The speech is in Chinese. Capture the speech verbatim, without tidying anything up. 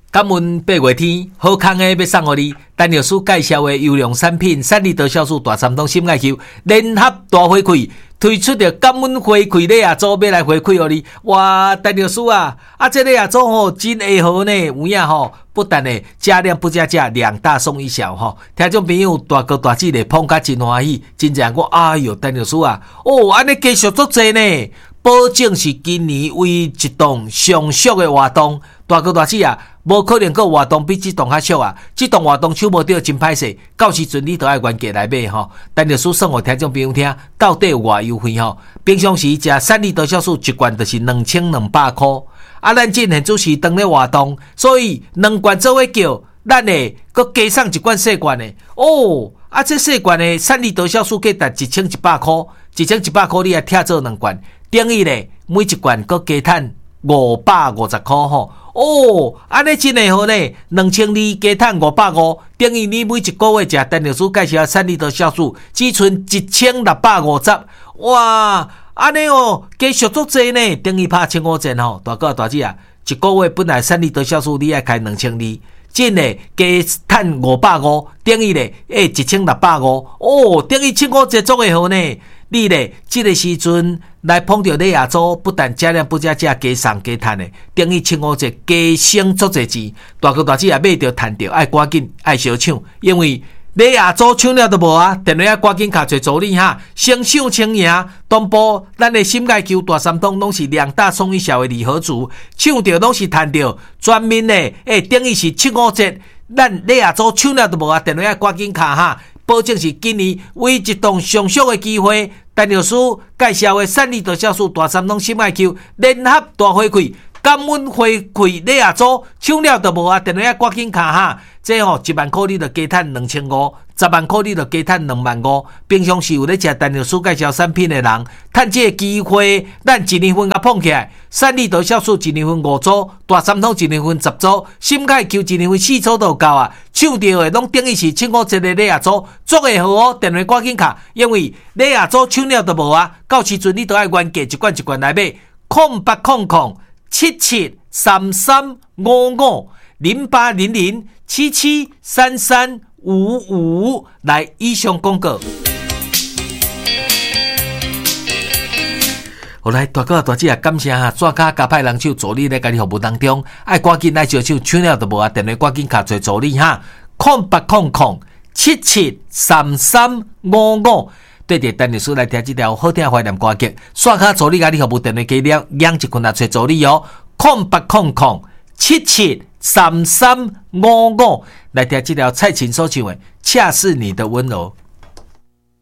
感恩八月天，好康的要送给你。陈律师介绍的优良产品，三立多销售大三通心爱球联合大回馈，推出的感恩回馈礼啊，组要来回馈给你。哇，陈律师啊，啊这个啊组吼真会好呢，有影吼，不但呢加量不加价，两大送一小吼。听众朋友大哥大姐咧捧甲真欢喜，真正我哎哟，陈律师啊，哦安尼继续足济呢。保证是今年唯一一档上俗的活动，大哥大姐啊，无可能个活动比这档较俗啊！这档活动抢无到真歹势，到时阵你都要原价来买吼。陈律师送互听众朋友听，到底有偌优惠吼？平常时食三立多销售一罐就是两千两百块，啊，咱今现主是当咧活动，所以两罐做伙叫，咱会佮加送一罐细罐的哦。啊，这细罐的三立多销售价值一千一百块，一千一百块你也拆做两罐。等于咧，每一罐搁加赚五百五十块吼。哦，安尼真会好呢，两千二加赚五百五，等于你每一个月食陈律师介绍三立多销售，只剩一千六百五十。哇，安尼哦，加续足济呢，等于拍千五折吼。大哥大姐啊，一个月本来三立多销售你爱开两千二，真诶加赚五百五，等于咧诶一千六百五。哦，等于千五折足会好呢。你咧，这个时阵来碰到你亚洲，不但加量不加价，加送加赚的，等于千五折，加省足侪钱。大哥大姐也买着赚着，爱赶紧爱小抢，因为你亚洲抢了都无啊，电话赶紧卡做助理哈，先抢先赢。东部咱的心爱球大三通拢是两大送一小的礼盒组，抢着拢是赚着，专门的诶，等于是七五折。咱你亚洲抢了都无啊，电话赶紧卡哈。保证是今年唯一一档上俗的机会。陈律师介绍的三立多销售大三通心爱球联合大回馈，感恩回馈你也做，抢了都无啊！电话赶紧卡哈，这吼、哦、一万块你就加赚两千五，十万块你就加赚两万五。平常时有咧食陈律师介绍产品的人，趁这个机会，咱一年份甲碰起来。三立多销售一年份五组，大三通一年份十组，心爱球一年份四组都够啊！抢到的拢等于是千五折的礼亚组，足会好哦！电话赶紧卡，因为礼亚组抢了都无啊！到时阵你都要原价一罐一罐来买，空八空空七七三三五五零八零零七七三三五五来以上广告。好来，大哥大姐啊，感谢哈，抓卡加派人手助理咧，家己服务当中，爱赶紧来小手抢了都无啊，电话赶紧卡做助理哈，空八空空七七三三五五。对着陈律师来听这条好听怀念歌曲，刷卡助理家己服务电话给了，养一群来找助理哦，空八空空七七三三五五来听这条蔡琴所唱的《恰是你的温柔》。